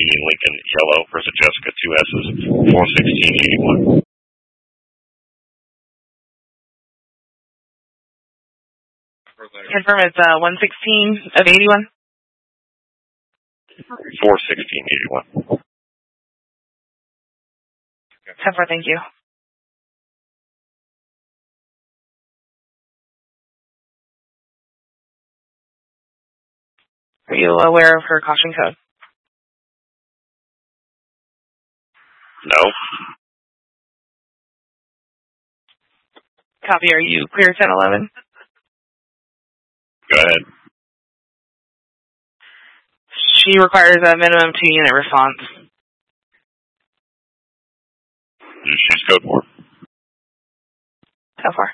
Union Lincoln Yellow, Versa Jessica 2 S's, 41681. Confirm it's 116 of 81. 41681. 10-4, thank you. Are you aware of her caution code? No. Copy, are you clear 10-11? Go ahead. She requires a minimum 2-unit response. She's code 4. 10-4.